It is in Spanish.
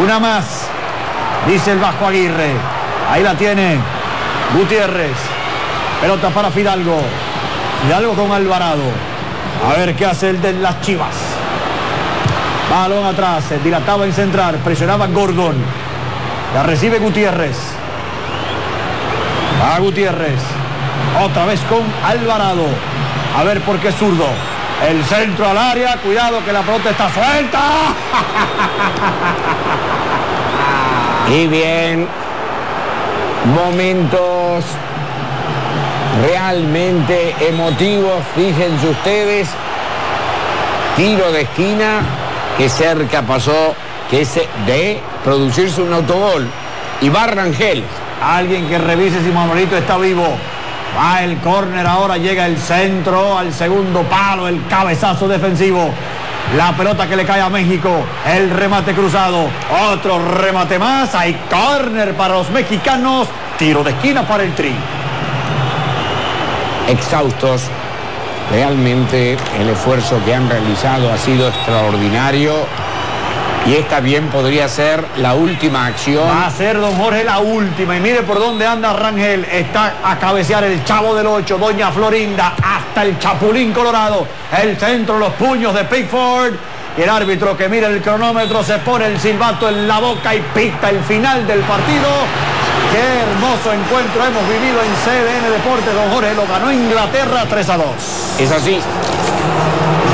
Una más, dice el Vasco Aguirre. Ahí la tiene Gutiérrez. Pelota para Fidalgo. Fidalgo con Alvarado. A ver qué hace el de las Chivas. Balón atrás, se dilataba en centrar, presionaba Gordon. La recibe Gutiérrez. Va Gutiérrez. Otra vez con Alvarado. A ver por qué es zurdo. El centro al área. Cuidado que la pelota está suelta. Y bien. Momentos realmente emotivos. Fíjense ustedes. Tiro de esquina que cerca pasó que ese de producirse un autogol. Y va Rangel. Alguien que revise si Manolito está vivo. Va el córner ahora, llega el centro al segundo palo, el cabezazo defensivo. La pelota que le cae a México, el remate cruzado, otro remate más, hay córner para los mexicanos, tiro de esquina para el Tri. Exhaustos, realmente el esfuerzo que han realizado ha sido extraordinario. Y esta bien podría ser la última acción. Va a ser, don Jorge, la última. Y mire por dónde anda Rangel. Está a cabecear el Chavo del 8, Doña Florinda, hasta el Chapulín Colorado. El centro, los puños de Pickford. Y el árbitro que mira el cronómetro se pone el silbato en la boca y pita el final del partido. Qué hermoso encuentro hemos vivido en CDN Deportes, don Jorge. Lo ganó Inglaterra 3-2. Es así.